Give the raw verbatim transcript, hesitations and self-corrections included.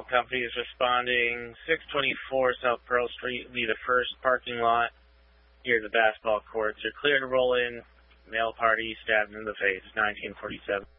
company is responding. six twenty-four South Pearl Street will be the first parking lot near the basketball courts. You're clear to roll in. Male party stabbed in the face. nineteen forty-seven.